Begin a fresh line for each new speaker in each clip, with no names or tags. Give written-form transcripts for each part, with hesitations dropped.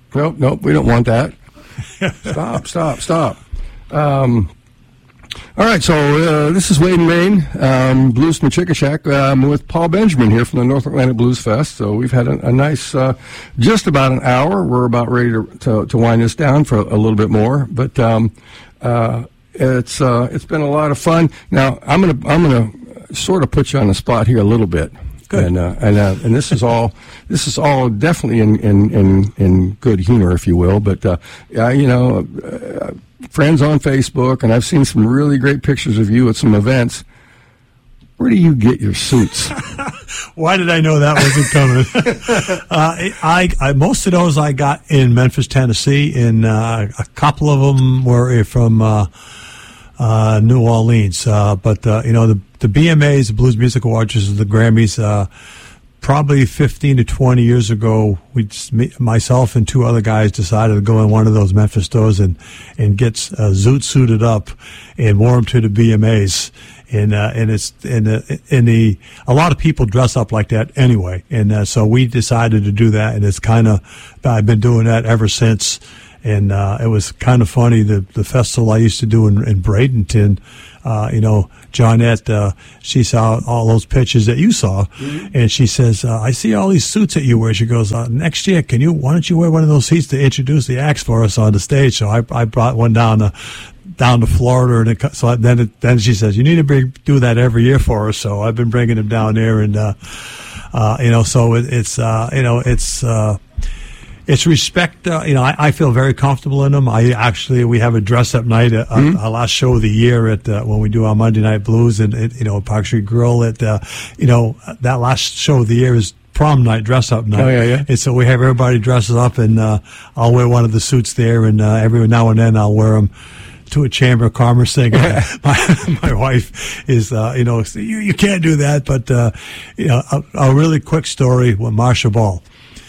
Nope. We don't want that. Stop. All right, so this is Wade and Main, Blues from Chickashack, with Paul Benjamin here from the North Atlantic Blues Fest. So we've had a nice, just about an hour. We're about ready to wind this down for a little bit more, but it's been a lot of fun. Now I'm gonna sort of put you on the spot here a little bit. Good. And this is all definitely in good humor, if you will. But friends on Facebook, and I've seen some really great pictures of you at some events. Where do you get your suits?
Why did I know that wasn't coming? I most of those I got in Memphis, Tennessee, and a couple of them were from New Orleans. But the BMAs, the Blues Music Awards, the Grammys, probably 15 to 20 years ago, myself and two other guys decided to go in one of those Memphis stores and get Zoot suited up and wore them to the BMAs. And a lot of people dress up like that anyway. And so we decided to do that, and it's I've been doing that ever since. And it was kind of funny, the festival I used to do in Bradenton, Johnette, she saw all those pictures that you saw, and she says, I see all these suits that you wear. She goes, next year, why don't you wear one of those suits to introduce the acts for us on the stage? So I brought one down to Florida, and so then she says, you need to do that every year for us. So I've been bringing them down there, and so it's respect. I feel very comfortable in them. We have a dress-up night, our last show of the year at when we do our Monday Night Blues, and Park Street Grill. That last show of the year is prom night, dress-up night.
Oh, yeah.
And so we have everybody dresses up, and I'll wear one of the suits there, and every now and then I'll wear them to a Chamber of Commerce thing. My wife is, you can't do that, but a really quick story with Marcia Ball.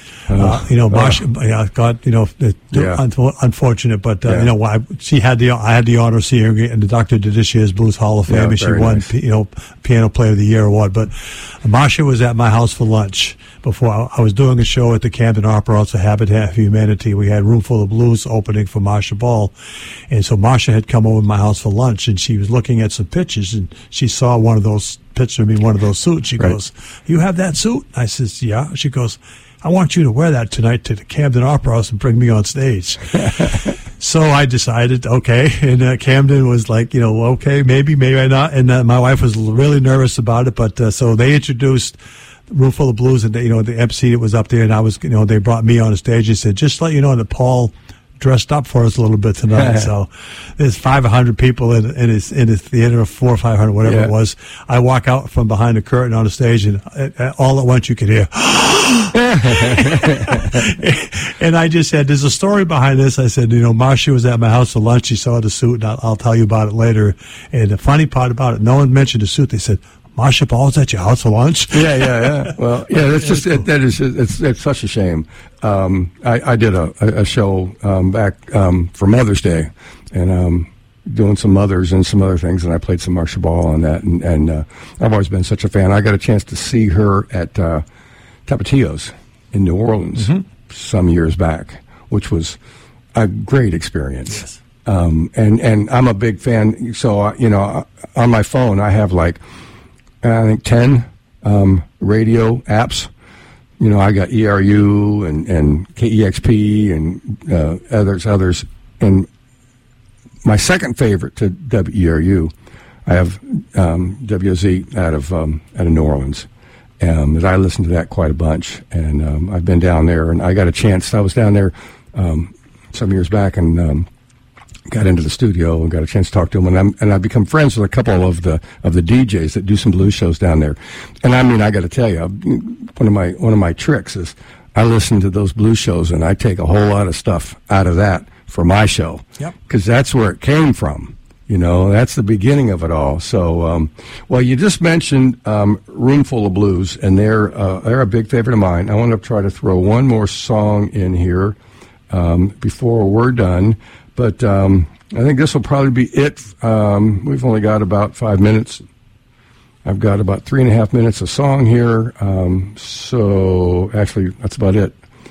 Unfortunate, but I had the honor of seeing her get inducted to this year's Blues Hall of Fame, and she won, nice. Piano Player of the Year award. But Marcia was at my house for lunch before I was doing a show at the Camden Opera House, Habitat for Humanity. We had Room Full of Blues opening for Marcia Ball, and so Marcia had come over to my house for lunch, and she was looking at some pictures, and she saw one of those pictures of me in one of those suits. She goes, "You have that suit?" I says, "Yeah." She goes, "I want you to wear that tonight to the Camden Opera House and bring me on stage." So I decided, okay. And Camden was like, okay, maybe not. And my wife was really nervous about it. But so they introduced Room Full of Blues, and the MC that was up there, and I was, they brought me on the stage and said, just let you know that Paul dressed up for us a little bit tonight. So there's 500 people in his theater, 400 or 500, whatever it was. I walk out from behind the curtain on the stage, and all at once you could hear, and I just said, there's a story behind this. I said, Marcia was at my house for lunch. She saw the suit, and I'll tell you about it later. And the funny part about it, no one mentioned the suit. They said, Marcia Ball's at your house for lunch?
Yeah. Well, that's just cool. It's such a shame. I did a show back for Mother's Day, and doing some mothers and some other things, and I played some Marcia Ball on that, and I've always been such a fan. I got a chance to see her at Tapatio's in New Orleans some years back, which was a great experience.
Yes.
And I'm a big fan. So on my phone I have I think 10 radio apps. I got ERU and KEXP and others. And my second favorite to WERU, I have WOZ out of New Orleans. That I listen to that quite a bunch, and I've been down there, and I got a chance. I was down there some years back, and got into the studio and got a chance to talk to them, and I've become friends with a couple of the DJs that do some blues shows down there. And I got to tell you, one of my tricks is I listen to those blues shows, and I take a whole lot of stuff out of that for my show, because that's where it came from. That's the beginning of it all. So, well, you just mentioned Room Full of Blues, and they're a big favorite of mine. I want to try to throw one more song in here before we're done. But I think this will probably be it. We've only got about 5 minutes. I've got about 3.5 minutes of song here. So actually, that's about it.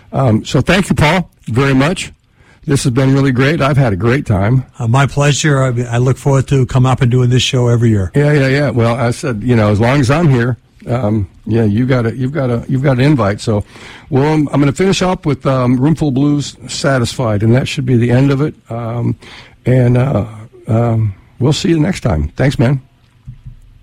So thank you, Paul, very much. This has been really great. I've had a great time.
My pleasure. I look forward to coming up and doing this show every year.
Yeah. Well, I said, as long as I'm here, you've got an invite. So, well, I'm going to finish up with Roomful Blues, Satisfied, and that should be the end of it. And we'll see you next time. Thanks, man.